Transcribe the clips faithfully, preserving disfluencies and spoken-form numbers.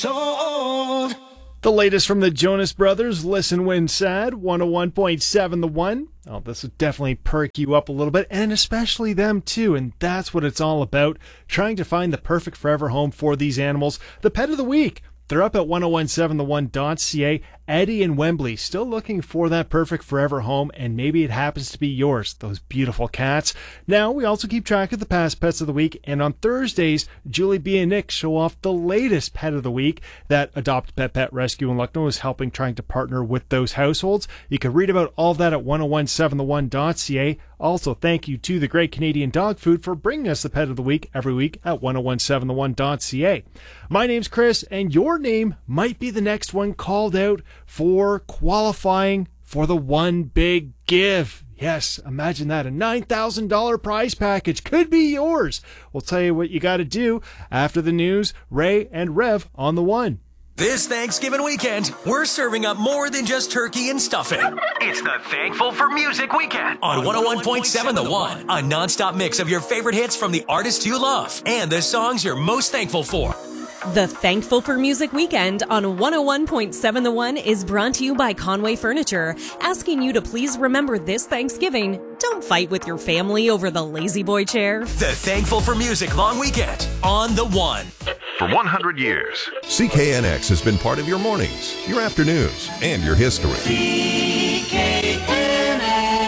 Sold. The latest from the Jonas Brothers, Listen When Sad, one oh one point seven The One. Oh, this will definitely perk you up a little bit, and especially them too, and that's what it's all about, trying to find the perfect forever home for these animals. The Pet of the Week, they're up at ten seventeen the one dot c a. Eddie and Wembley, still looking for that perfect forever home, and maybe it happens to be yours, those beautiful cats. Now, we also keep track of the past Pets of the Week, and on Thursdays, Julie B. and Nick show off the latest Pet of the Week. That Adopt Pet Pet Rescue in Lucknow is helping, trying to partner with those households. You can read about all of that at ten seventeen the one dot c a. Also, thank you to the Great Canadian Dog Food for bringing us the Pet of the Week every week at ten seventeen the one dot c a. My name's Chris, and your name might be the next one called out for qualifying for the One Big Give. Yes, imagine that. A nine thousand dollars prize package could be yours. We'll tell you what you got to do after the news. Ray and Rev on the One. This Thanksgiving weekend, we're serving up more than just turkey and stuffing. It's the Thankful for Music Weekend on one oh one point seven The One, a nonstop mix of your favorite hits from the artists you love and the songs you're most thankful for. The Thankful for Music Weekend on one oh one point seven The One is brought to you by Conway Furniture, asking you to please remember this Thanksgiving, don't fight with your family over the lazy boy chair. The Thankful for Music Long Weekend on The One. For one hundred years, C K N X has been part of your mornings, your afternoons, and your history. C K N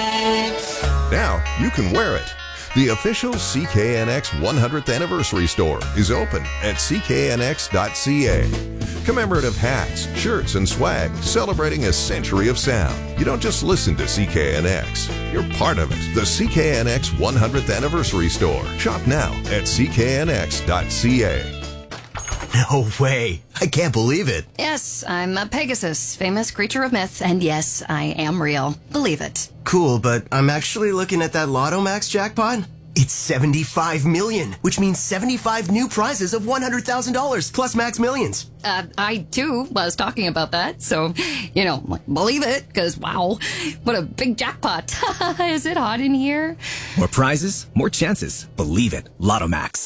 X. Now you can wear it. The official C K N X one hundredth Anniversary Store is open at c k n x dot c a. Commemorative hats, shirts, and swag celebrating a century of sound. You don't just listen to C K N X, you're part of it. The C K N X one hundredth Anniversary Store. Shop now at c k n x dot c a. No way. I can't believe it. Yes, I'm a Pegasus, famous creature of myth, and yes, I am real. Believe it. Cool, but I'm actually looking at that Lotto Max jackpot. It's seventy-five million, which means seventy-five new prizes of one hundred thousand dollars plus Max Millions. Uh, I, too, was talking about that, so, you know, believe it, because, wow, what a big jackpot. Is it hot in here? More prizes, more chances. Believe it. Lotto Max.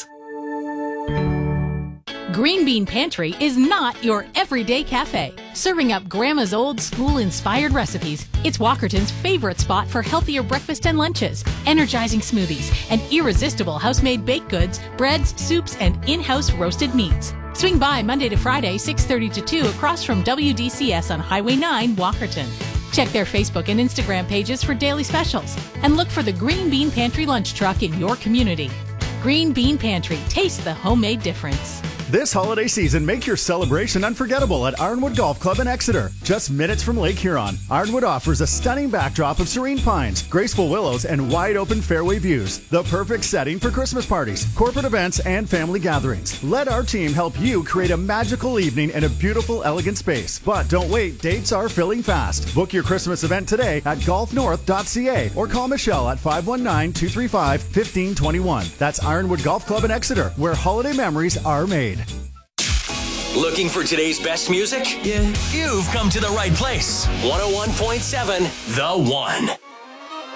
Green Bean Pantry is not your everyday cafe. Serving up Grandma's old school-inspired recipes, it's Walkerton's favorite spot for healthier breakfast and lunches, energizing smoothies, and irresistible house-made baked goods, breads, soups, and in-house roasted meats. Swing by Monday to Friday, six thirty to two, across from W D C S on Highway nine, Walkerton. Check their Facebook and Instagram pages for daily specials, and look for the Green Bean Pantry lunch truck in your community. Green Bean Pantry, taste the homemade difference. This holiday season, make your celebration unforgettable at Ironwood Golf Club in Exeter. Just minutes from Lake Huron, Ironwood offers a stunning backdrop of serene pines, graceful willows, and wide-open fairway views. The perfect setting for Christmas parties, corporate events, and family gatherings. Let our team help you create a magical evening in a beautiful, elegant space. But don't wait, dates are filling fast. Book your Christmas event today at golf north dot c a or call Michelle at five one nine, two three five, one five two one. That's Ironwood Golf Club in Exeter, where holiday memories are made. Looking for today's best music? Yeah. You've come to the right place. one oh one point seven The One.